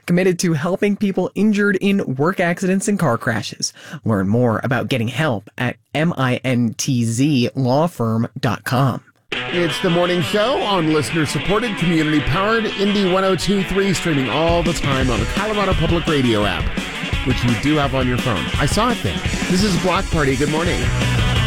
committed to helping people injured in work accidents and car crashes. Learn more about getting help at mintzlawfirm.com. It's the morning show on listener-supported, community-powered Indie 102.3, streaming all the time on the Colorado Public Radio app, which you do have on your phone. I saw it there. This is Block Party. Good morning.